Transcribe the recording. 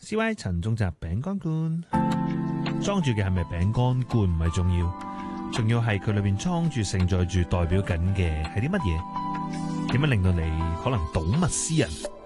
CY 陳中集餅乾罐，裝住嘅係咪餅乾罐唔係重要，重要係佢裏邊裝住承載住代表緊嘅係啲乜嘢？點樣令到你可能睹物思人？